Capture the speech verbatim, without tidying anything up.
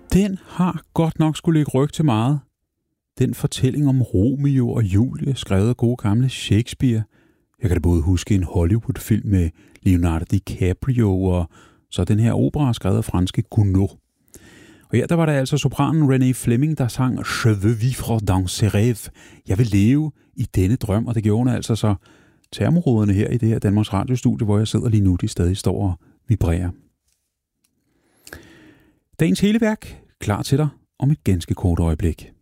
Den har godt nok skulle lægge ryg til meget. Den fortælling om Romeo og Julie, skrevet af gode gamle Shakespeare. Jeg kan da både huske en Hollywood-film med Leonardo DiCaprio, og så den her opera, skrevet af franske Gounod. Og her der var der altså sopranen Renée Fleming, der sang Je veux vivre dans ces rêves. Jeg vil leve i denne drøm, og det gjorde hun altså så. Termoroderne her i det her Danmarks Radiostudie, hvor jeg sidder lige nu, de stadig står og vibrerer. Dagens hele værk klar til dig om et ganske kort øjeblik.